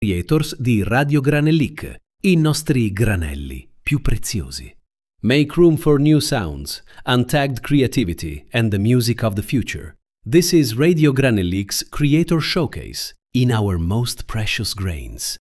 creators di Radio Granellic, i nostri granelli più preziosi. Make room for new sounds, untagged creativity and the music of the future. This is Radio Granellic's Creator Showcase in our most precious grains.